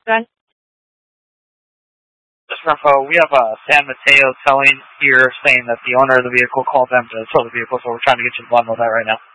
Done. Just for info, we have San Mateo telling here saying that the owner of the vehicle called them to tow the vehicle, so we're trying to get you the bundle of that right now.